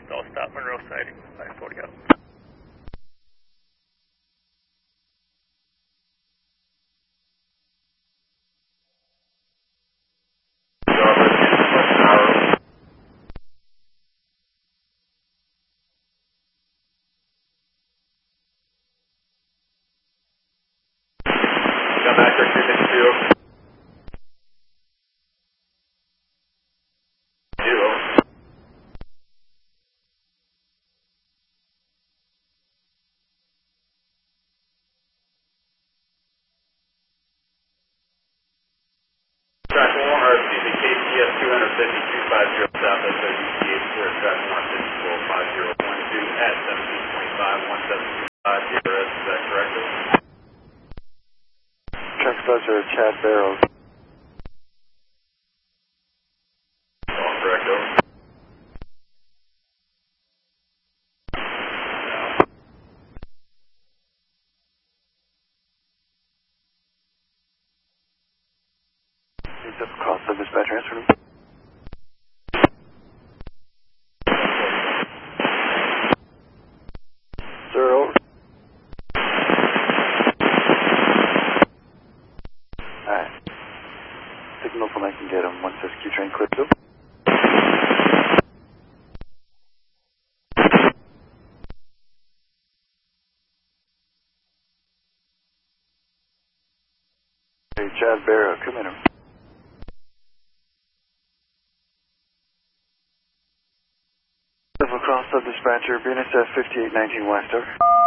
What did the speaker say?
I'll stop Monroe sighting, 540 out. Come back, 352. Track 1, or excuse me, KCS 25250 South SOUCH, clear track 1545012 at 1725 1725 DRS, is that correct? Track buzzer, Chad Barrows. All correct, over. He's up across the dispatcher answer room. Sir, over. Alright. Signal from I can get him once this Q train clips him. Hey, Chad Barrow, come in. Across sub dispatcher, Venus F 5819 West, over.